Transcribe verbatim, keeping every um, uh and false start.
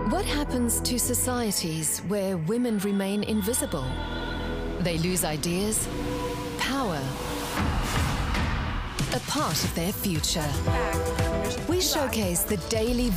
What happens to societies where women remain invisible? They lose ideas, power, a part of their future. We showcase the daily